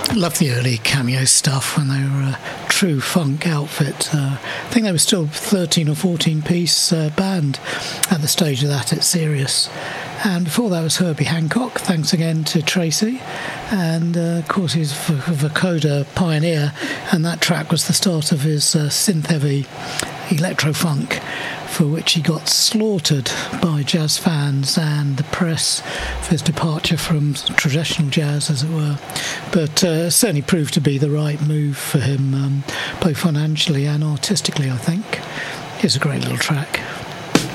Loved the early Cameo stuff when they were a true funk outfit. I think they were still 13 or 14 piece band at the stage of that at Sirius. And before that was Herbie Hancock. Thanks again to Tracy. And of course he's a vocoder pioneer, and that track was the start of his synth-heavy electro-funk, for which he got slaughtered by jazz fans and the press for his departure from traditional jazz, as it were. But certainly proved to be the right move for him, both financially and artistically, I think. Here's a great little track.